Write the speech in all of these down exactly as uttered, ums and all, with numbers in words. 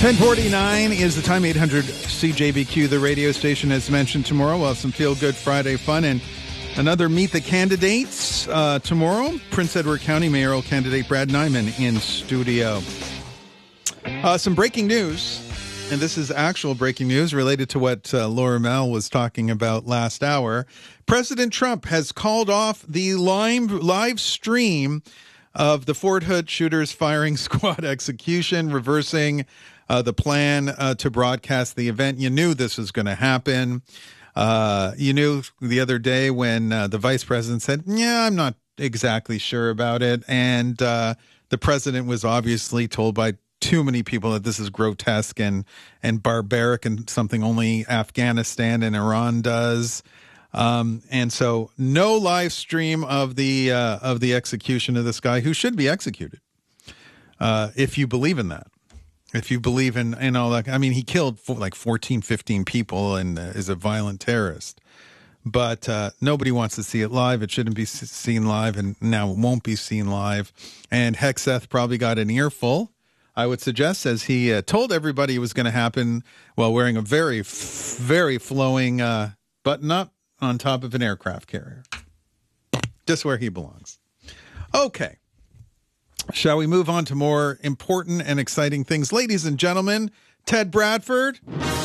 ten forty-nine is the time. Eight hundred C J B Q, the radio station, as mentioned. Tomorrow we'll have some Feel Good Friday fun and another Meet the Candidates uh, tomorrow. Prince Edward County mayoral candidate Brad Nyman in studio. Uh, some breaking news, and this is actual breaking news related to what uh, Laura Mel was talking about last hour. President Trump has called off the live, live stream of the Fort Hood shooters firing squad execution, reversing uh, the plan uh, to broadcast the event. You knew this was going to happen. Uh, you knew the other day when uh, the vice president said, yeah, I'm not exactly sure about it. And uh, the president was obviously told by too many people that this is grotesque and, and barbaric and something only Afghanistan and Iran does. Um, and so no live stream of the uh, of the execution of this guy who should be executed. Uh, if you believe in that, if you believe in, in all that, I mean, he killed four, like fourteen, fifteen people and uh, is a violent terrorist. But uh, nobody wants to see it live. It shouldn't be seen live, and now it won't be seen live. And Hexeth probably got an earful, I would suggest, as he uh, told everybody it was going to happen while wearing a very, very flowing uh, button-up on top of an aircraft carrier. Just where he belongs. Okay. Shall we move on to more important and exciting things? Ladies and gentlemen, Ted Bradford.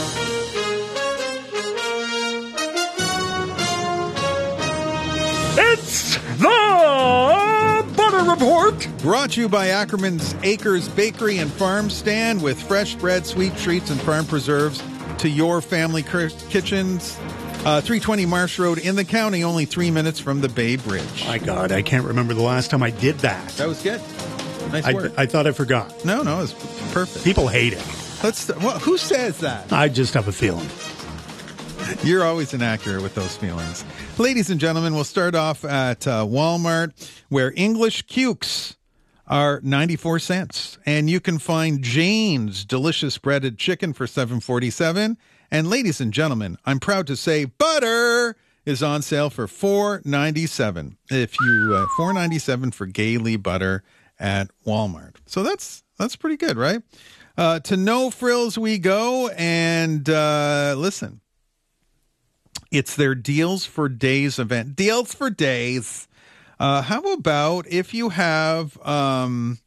It's the Butter Report. Brought to you by Ackerman's Acres Bakery and Farm Stand, with fresh bread, sweet treats, and farm preserves to your family kitchens. Uh, three twenty Marsh Road in the county, only three minutes from the Bay Bridge. My God, I can't remember the last time I did that. That was good. Nice I, work. I thought I forgot. No, no, it's perfect. People hate it. Let's. Well, who says that? I just have a feeling. You're always inaccurate with those feelings. Ladies and gentlemen, we'll start off at uh, Walmart, where English cukes are ninety-four cents. And you can find Jane's delicious breaded chicken for seven forty-seven. And ladies and gentlemen, I'm proud to say butter is on sale for four ninety-seven. If you uh, four ninety-seven for Gailey butter at Walmart. So that's that's pretty good, right? Uh, to No Frills we go, and uh, listen, it's their Deals for Days event. Deals for Days. Uh, how about if you have um,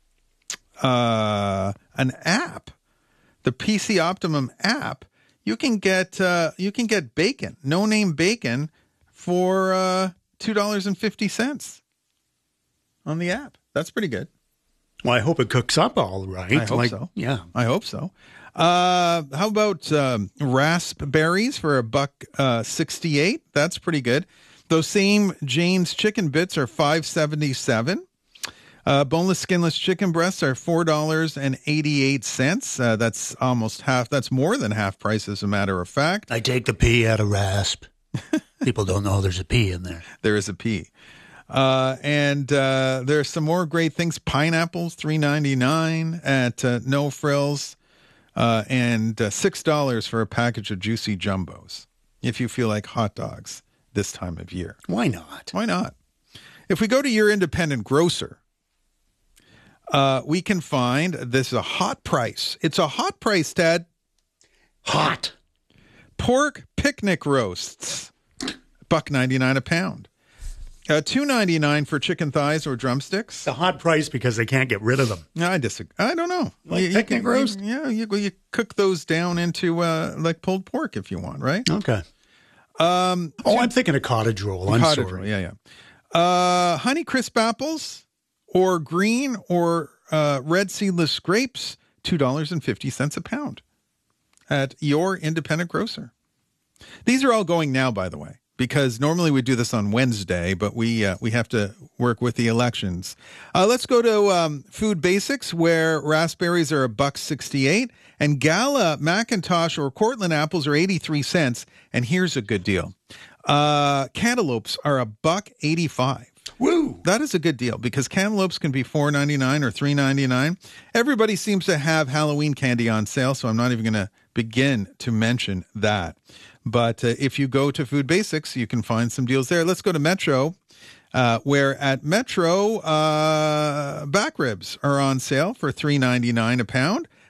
uh, an app, the P C Optimum app? You can get uh, you can get bacon, no name bacon, for uh, two dollars and fifty cents on the app. That's pretty good. Well, I hope it cooks up all right. I hope like, so. Yeah, I hope so. Uh, how about um, raspberries for a buck uh, sixty-eight? That's pretty good. Those same Jane's chicken bits are five seventy-seven. Uh, boneless, skinless chicken breasts are four dollars and eighty-eight cents. Uh, that's almost half. That's more than half price, as a matter of fact. I take the P out of rasp. People don't know there's a P in there. There is a P. Uh, and uh, there's some more great things. Pineapples, three ninety-nine at uh, No Frills. Uh, and uh, six dollars for a package of Juicy Jumbos, if you feel like hot dogs this time of year. Why not? Why not? If we go to your independent grocer, Uh, we can find, this is a hot price. It's a hot price, Ted. Hot. Pork picnic roasts, buck ninety-nine a pound. Uh, two ninety-nine for chicken thighs or drumsticks. The hot price because they can't get rid of them. I disagree. I don't know. Like you, picnic you can, roast? You, yeah, you, you cook those down into uh, like pulled pork if you want, right? Okay. Um, oh, I'm thinking of cottage roll. I'm cottage sorry. roll, yeah, yeah. Uh, honey crisp apples, or green or uh, red seedless grapes, two dollars and fifty cents a pound at your independent grocer. These are all going now, by the way, because normally we do this on Wednesday, but we uh, we have to work with the elections. Uh, let's go to um, Food Basics, where raspberries are a buck sixty-eight, and Gala, Macintosh, or Cortland apples are eighty-three cents. And here's a good deal: uh, cantaloupes are a buck eighty-five. Woo! That is a good deal, because cantaloupes can be four ninety-nine or three ninety-nine. Everybody seems to have Halloween candy on sale, so I'm not even going to begin to mention that. But uh, if you go to Food Basics, you can find some deals there. Let's go to Metro, uh, where at Metro, uh, back ribs are on sale for three ninety-nine a pound.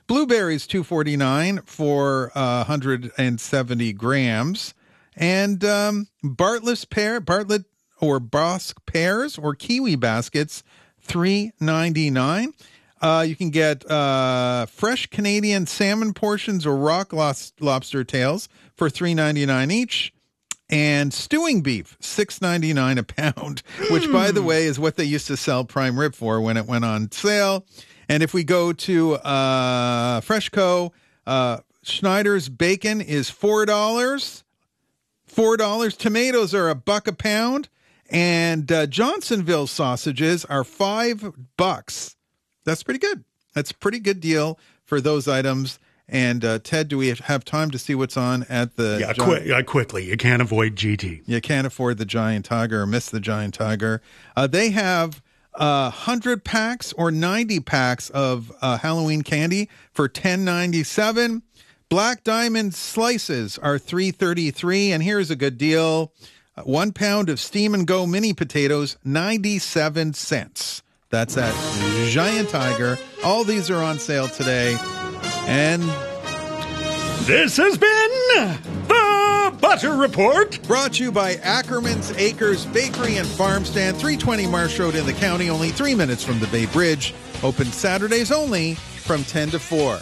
Blueberries, two forty-nine for uh, one hundred seventy grams. And um, Bartlett's pear, Bartlett or Bosc pears or kiwi baskets, three ninety-nine. Uh, you can get uh, fresh Canadian salmon portions or rock lobster tails for three ninety-nine each. And stewing beef, six ninety-nine a pound, which, by the way, is what they used to sell prime rib for when it went on sale. And if we go to uh, Freshco, uh, Schneider's bacon is four dollars. four dollars. Tomatoes are a buck a pound. And uh, Johnsonville sausages are five bucks. That's pretty good. That's a pretty good deal for those items. And uh, Ted, do we have time to see what's on at the? Yeah, Gi- qu- uh, quickly. You can't avoid G T. You can't afford the Giant Tiger or miss the Giant Tiger. Uh, they have uh, one hundred packs or ninety packs of uh, Halloween candy for ten ninety-seven. Black Diamond slices are three thirty-three. And here's a good deal: uh, one pound of Steam and Go mini potatoes, ninety-seven cents. That's at Giant Tiger. All these are on sale today. And this has been the Butter Report. Brought to you by Ackerman's Acres Bakery and Farm Stand, three twenty Marsh Road in the county, only three minutes from the Bay Bridge. Open Saturdays only from ten to four.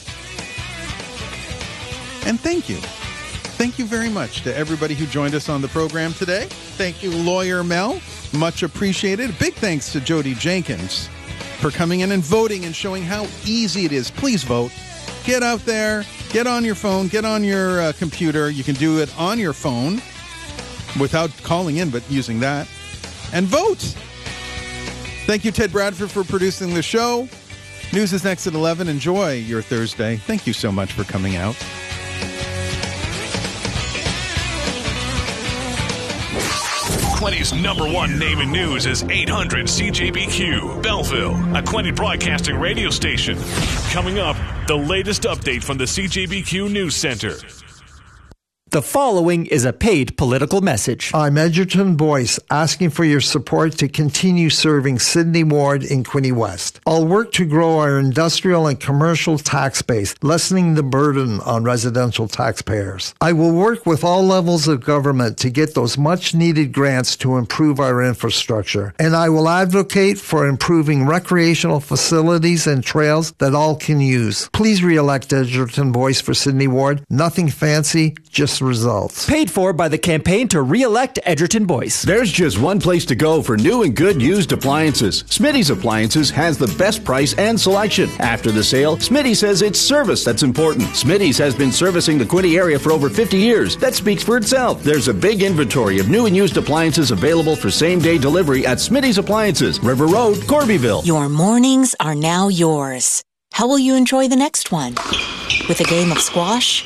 And thank you. Thank you very much to everybody who joined us on the program today. Thank you, Lawyer Mel. Much appreciated. Big thanks to Jody Jenkins for coming in and voting and showing how easy it is. Please vote. Get out there, get on your phone, get on your uh, computer. You can do it on your phone without calling in, but using that. And vote. Thank you, Ted Bradford, for producing the show. News is next at eleven. Enjoy your Thursday. Thank you so much for coming out. Quinny's number one name in news is eight hundred C J B Q, Belleville, a Quinny broadcasting radio station. Coming up, the latest update from the C J B Q News Center. The following is a paid political message. I'm Edgerton Boyce, asking for your support to continue serving Sydney Ward in Quinny West. I'll work to grow our industrial and commercial tax base, lessening the burden on residential taxpayers. I will work with all levels of government to get those much-needed grants to improve our infrastructure. And I will advocate for improving recreational facilities and trails that all can use. Please re-elect Edgerton Boyce for Sydney Ward. Nothing fancy, just results. Paid for by the campaign to re-elect Edgerton Boyce. There's just one place to go for new and good used appliances. Smitty's Appliances has the best price and selection. After the sale, Smitty says it's service that's important. Smitty's has been servicing the Quinny area for over fifty years. That speaks for itself. There's a big inventory of new and used appliances available for same-day delivery at Smitty's Appliances, River Road, Corbyville. Your mornings are now yours. How will you enjoy the next one? With a game of squash?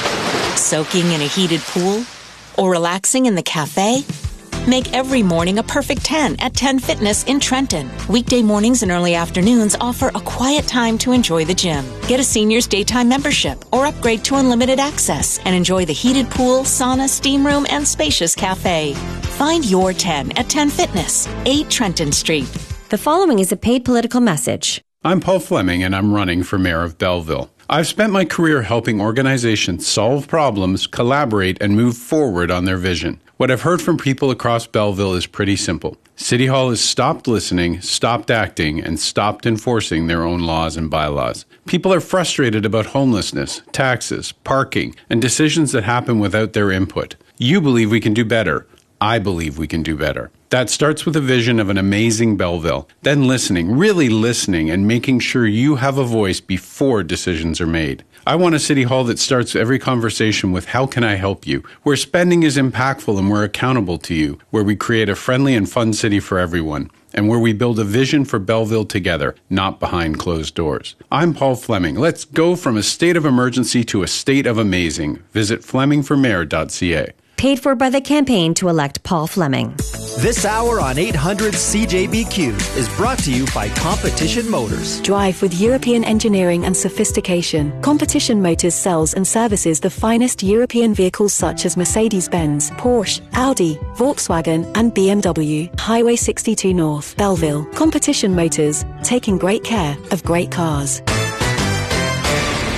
Soaking in a heated pool? Or relaxing in the cafe? Make every morning a perfect ten at ten Fitness in Trenton. Weekday mornings and early afternoons offer a quiet time to enjoy the gym. Get a senior's daytime membership or upgrade to unlimited access and enjoy the heated pool, sauna, steam room, and spacious cafe. Find your ten at ten Fitness, eight Trenton Street. The following is a paid political message. I'm Paul Fleming, and I'm running for mayor of Belleville. I've spent my career helping organizations solve problems, collaborate, and move forward on their vision. What I've heard from people across Belleville is pretty simple. City Hall has stopped listening, stopped acting, and stopped enforcing their own laws and bylaws. People are frustrated about homelessness, taxes, parking, and decisions that happen without their input. You believe we can do better. I believe we can do better. That starts with a vision of an amazing Belleville, then listening, really listening, and making sure you have a voice before decisions are made. I want a city hall that starts every conversation with, how can I help you? Where spending is impactful and we're accountable to you. Where we create a friendly and fun city for everyone. And where we build a vision for Belleville together, not behind closed doors. I'm Paul Fleming. Let's go from a state of emergency to a state of amazing. Visit fleming for mayor dot c a. Paid for by the campaign to elect Paul Fleming. This hour on eight hundred C J B Q is brought to you by Competition Motors. Drive with European engineering and sophistication. Competition Motors sells and services the finest European vehicles such as Mercedes-Benz, Porsche, Audi, Volkswagen and B M W. Highway sixty-two North, Belleville. Competition Motors, taking great care of great cars.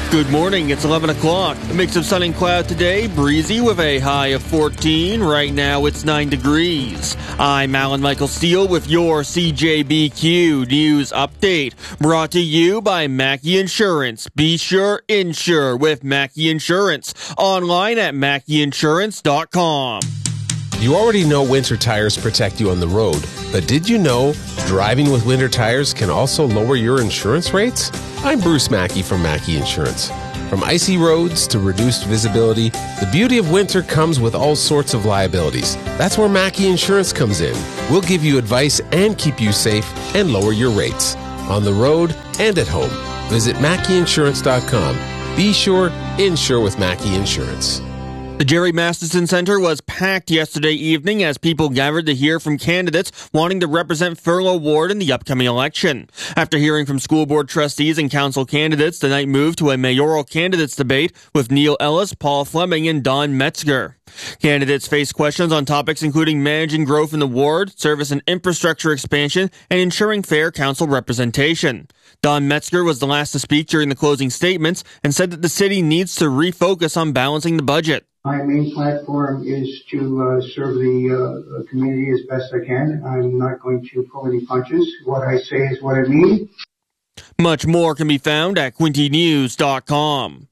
Good morning, it's eleven o'clock. A mix of sun and cloud today, breezy with a high of fourteen. Right now it's nine degrees. I'm Alan Michael Steele with your C J B Q News Update. Brought to you by Mackey Insurance. Be sure, insure with Mackey Insurance. Online at mackey insurance dot com. You already know winter tires protect you on the road, but did you know driving with winter tires can also lower your insurance rates? I'm Bruce Mackey from Mackey Insurance. From icy roads to reduced visibility, the beauty of winter comes with all sorts of liabilities. That's where Mackey Insurance comes in. We'll give you advice and keep you safe and lower your rates on the road and at home. Visit mackey insurance dot com. Be sure, insure with Mackey Insurance. The Jerry Masterson Center was packed yesterday evening as people gathered to hear from candidates wanting to represent Furlough Ward in the upcoming election. After hearing from school board trustees and council candidates, the night moved to a mayoral candidates debate with Neil Ellis, Paul Fleming, and Don Metzger. Candidates faced questions on topics including managing growth in the ward, service and infrastructure expansion, and ensuring fair council representation. Don Metzger was the last to speak during the closing statements and said that the city needs to refocus on balancing the budget. My main platform is to uh, serve the uh, community as best I can. I'm not going to pull any punches. What I say is what I mean. Much more can be found at quinte news dot com.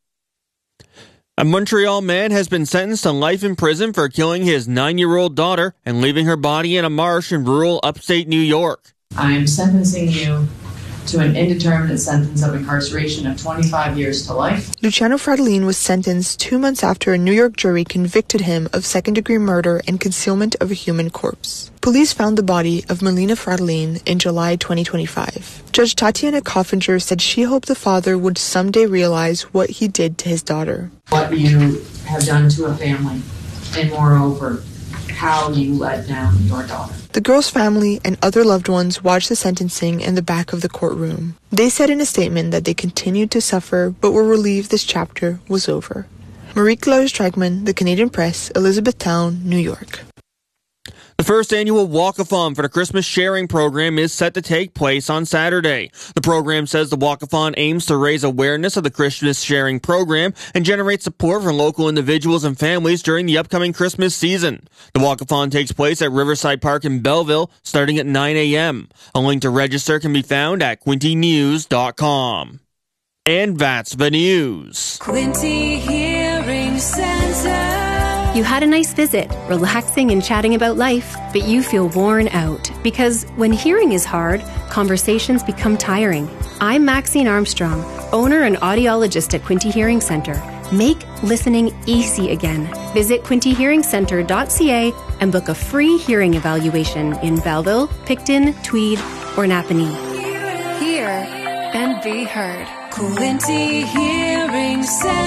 A Montreal man has been sentenced to life in prison for killing his nine-year-old daughter and leaving her body in a marsh in rural upstate New York. I am sentencing you to an indeterminate sentence of incarceration of twenty-five years to life. Luciano Fratellin was sentenced two months after a New York jury convicted him of second-degree murder and concealment of a human corpse. Police found the body of Melina Fratellin in July twenty twenty-five. Judge Tatiana Coffinger said she hoped the father would someday realize what he did to his daughter. What you have done to a family, and moreover, how you let down your daughter. The girl's family and other loved ones watched the sentencing in the back of the courtroom. They said in a statement that they continued to suffer but were relieved this chapter was over. Marie-Claude Stragman, The Canadian Press, Elizabethtown, New York. The first annual Walkathon for the Christmas Sharing Program is set to take place on Saturday. The program says the Walkathon aims to raise awareness of the Christmas Sharing Program and generate support for local individuals and families during the upcoming Christmas season. The Walkathon takes place at Riverside Park in Belleville starting at nine a.m. A link to register can be found at quinte news dot com. And that's the news. Quinte Hearing Center. You had a nice visit, relaxing and chatting about life, but you feel worn out. Because when hearing is hard, conversations become tiring. I'm Maxine Armstrong, owner and audiologist at Quinte Hearing Center. Make listening easy again. Visit quinte hearing center dot c a and book a free hearing evaluation in Belleville, Picton, Tweed, or Napanee. Hear and be heard. Quinte Hearing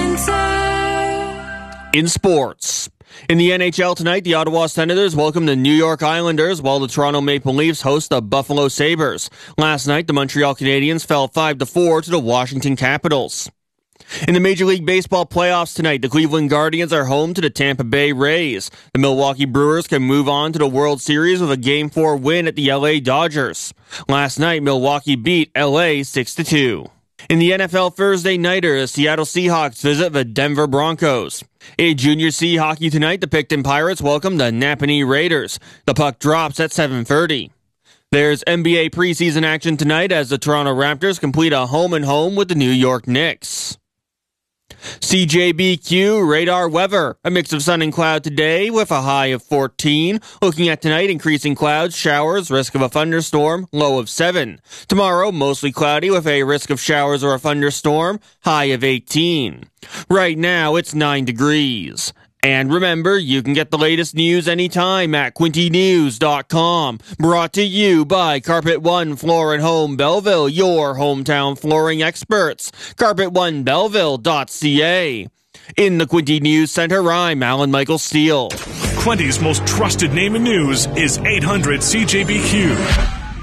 Center. In sports. In the N H L tonight, the Ottawa Senators welcome the New York Islanders while the Toronto Maple Leafs host the Buffalo Sabres. Last night, the Montreal Canadiens fell five to four to the Washington Capitals. In the Major League Baseball playoffs tonight, the Cleveland Guardians are home to the Tampa Bay Rays. The Milwaukee Brewers can move on to the World Series with a Game four win at the L A Dodgers. Last night, Milwaukee beat L A six to two. In the N F L Thursday Nighter, the Seattle Seahawks visit the Denver Broncos. In Junior C hockey tonight, the Picton Pirates welcome the Napanee Raiders. The puck drops at seven thirty. There's N B A preseason action tonight as the Toronto Raptors complete a home-and-home with the New York Knicks. C J B Q radar weather. A mix of sun and cloud today with a high of fourteen. Looking at tonight, increasing clouds, showers, risk of a thunderstorm, low of seven. Tomorrow, mostly cloudy with a risk of showers or a thunderstorm, high of eighteen. Right now, it's nine degrees. And remember, you can get the latest news anytime at quinte news dot com. Brought to you by Carpet One Floor and Home Belleville, your hometown flooring experts. carpet one belleville dot c a. In the Quinte News Center, I'm Alan Michael Steele. Quinte's most trusted name in news is eight hundred C J B Q.